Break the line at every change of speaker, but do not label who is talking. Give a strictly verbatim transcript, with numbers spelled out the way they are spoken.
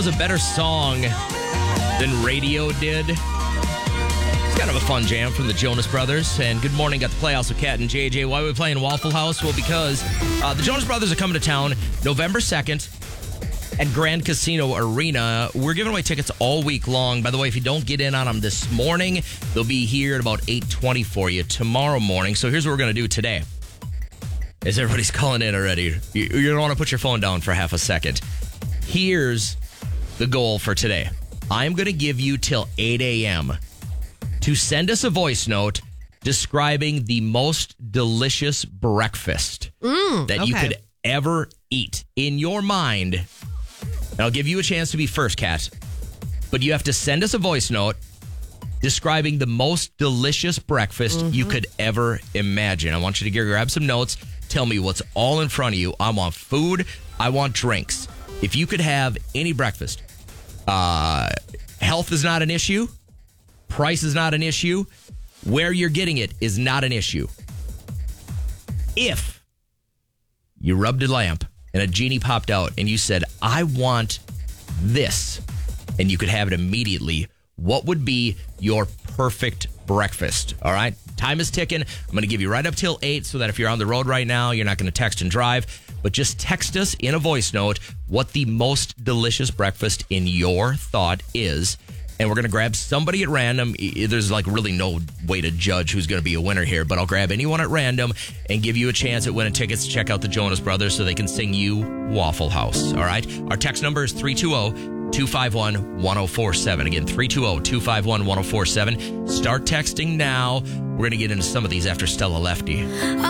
was a better song than radio did. It's kind of a fun jam from the Jonas Brothers. And good morning, got the Playhouse with Kat and J J. Why are we playing Waffle House? Well, because uh, the Jonas Brothers are coming to town November second at Grand Casino Arena. We're giving away tickets all week long. By the way, if you don't get in on them this morning, they'll be here at about eight twenty for you tomorrow morning. So here's what we're going to do today. As everybody's calling in already, you, you don't want to put your phone down for half a second. Here's the goal for today. I'm going to give you till eight a.m. to send us a voice note describing the most delicious breakfast
mm,
that
okay.
you could ever eat in your mind. And I'll give you a chance to be first, Kat. But you have to send us a voice note describing the most delicious breakfast mm-hmm. you could ever imagine. I want you to grab some notes. Tell me what's all in front of you. I want food. I want drinks. If you could have any breakfast, uh, health is not an issue. Price is not an issue. Where you're getting it is not an issue. If you rubbed a lamp and a genie popped out and you said, I want this, and you could have it immediately, what would be your perfect breakfast? All right? Time is ticking. I'm going to give you right up till eight so that if you're on the road right now, you're not going to text and drive, but just text us in a voice note what the most delicious breakfast in your thought is. And we're going to grab somebody at random. There's like really no way to judge who's going to be a winner here, but I'll grab anyone at random and give you a chance at winning tickets to check out the Jonas Brothers so they can sing you Waffle House. All right? Our text number is three two zero, two five one, one zero four seven. Again, three two zero, two five one, one zero four seven. Start texting now. We're going to get into some of these after Stella Lefty.